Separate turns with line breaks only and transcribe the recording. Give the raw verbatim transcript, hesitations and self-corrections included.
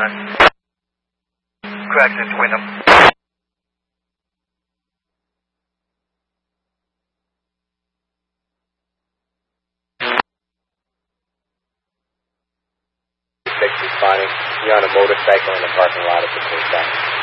on. Crack this window.
Six responding. You're on a motorcycle in the parking lot at the police office.